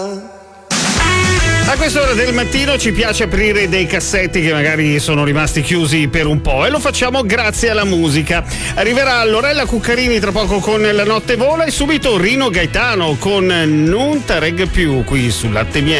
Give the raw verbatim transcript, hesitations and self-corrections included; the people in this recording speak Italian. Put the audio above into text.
A quest'ora del mattino ci piace aprire dei cassetti che magari sono rimasti chiusi per un po' e lo facciamo grazie alla musica. Arriverà Lorella Cuccarini tra poco con La notte vola e subito Rino Gaetano con Non t'arregga più qui su Latte Miele.